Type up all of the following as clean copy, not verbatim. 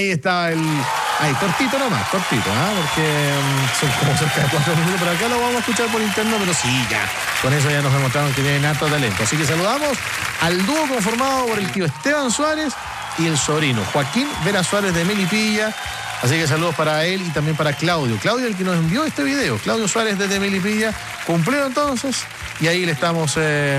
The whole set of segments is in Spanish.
Ahí está ahí, cortito nomás, cortito, porque son como cerca de 4 minutos, pero acá lo vamos a escuchar por interno, pero sí, ya, con eso ya nos demostraron que tienen harto talento. Así que saludamos al dúo conformado por el tío Esteban Suárez y el sobrino Joaquín Vera Suárez de Melipilla. Así que saludos para él y también para Claudio. Claudio, el que nos envió este video. Claudio Suárez desde Melipilla. Cumplió entonces. Y ahí le estamos,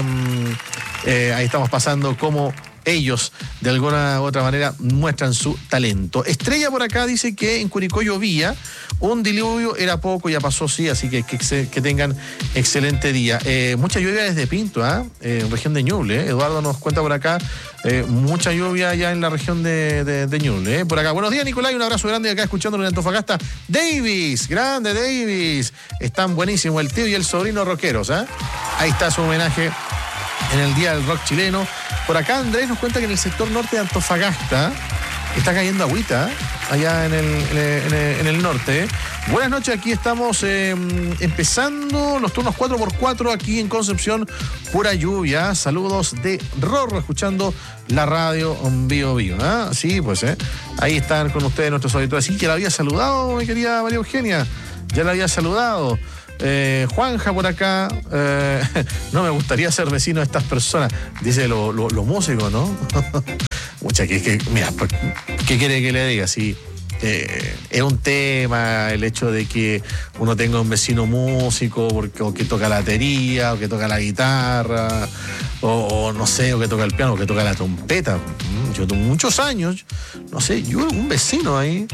ahí estamos pasando cómo ellos, de alguna u otra manera, muestran su talento. Estrella por acá dice que en Curicó llovía. Un diluvio era poco, ya pasó, sí. Así que tengan excelente día. Mucha lluvia desde Pinto, en región de Ñuble. Eduardo nos cuenta por acá. Mucha lluvia allá en la región de Ñuble. Por acá. Buenos días, Nicolás. Un abrazo grande acá escuchándolo en Antofagasta. Davis, grande Davis. Están buenísimos el tío y el sobrino rockeros. Ahí está su homenaje en el Día del Rock chileno. Por acá Andrés nos cuenta que en el sector norte de Antofagasta está cayendo agüita, allá en el norte. Buenas noches, aquí estamos empezando los turnos 4x4 aquí en Concepción, pura lluvia. Saludos de Rorro, escuchando la radio en Bio. Sí, pues, ahí están con ustedes nuestros auditores. Sí, que la había saludado, mi querida María Eugenia, ya la había saludado. Juanja por acá, no me gustaría ser vecino de estas personas, dice los músicos, ¿no? Mucha mira, ¿qué quiere que le diga? Sí, es un tema el hecho de que uno tenga un vecino músico o que toca la batería, o que toca la guitarra, o no sé, o que toca el piano, o que toca la trompeta. Yo tuve muchos años, no sé, yo un vecino ahí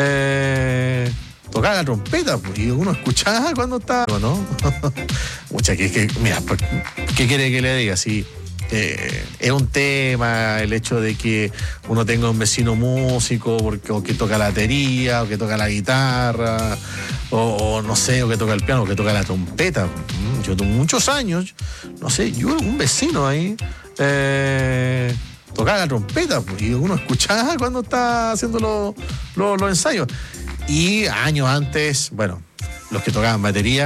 tocaba la trompeta, y uno escuchaba cuando estaba, ¿no? Mucha mira, ¿qué quiere que le diga? Sí, es un tema el hecho de que uno tenga un vecino músico o que toca la batería, o que toca la guitarra, o no sé, o que toca el piano, o que toca la trompeta. Yo tuve muchos años, no sé, yo un vecino ahí tocaba la trompeta, y uno escuchaba cuando estaba haciendo los ensayos. Y años antes, bueno, los que tocaban batería